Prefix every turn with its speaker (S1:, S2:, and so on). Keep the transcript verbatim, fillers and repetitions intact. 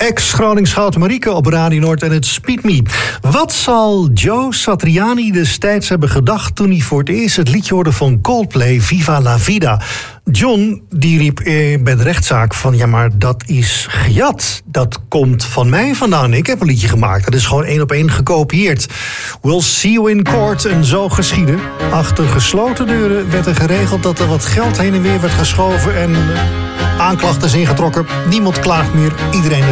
S1: Ex-Gronings Schouten Marieke op Radio Noord en het Speed Me. Wat zal Joe Satriani destijds hebben gedacht toen hij voor het eerst het liedje hoorde van Coldplay, Viva la Vida? John, die riep eh, bij de rechtszaak van, ja, maar dat is gejat. Dat komt van mij vandaan. Ik heb een liedje gemaakt. Dat is gewoon één op één gekopieerd. We'll see you in court. En zo geschiedde. Achter gesloten deuren werd er geregeld dat er wat geld heen en weer werd geschoven en uh, aanklachten is ingetrokken. Niemand klaagt meer. Iedereen is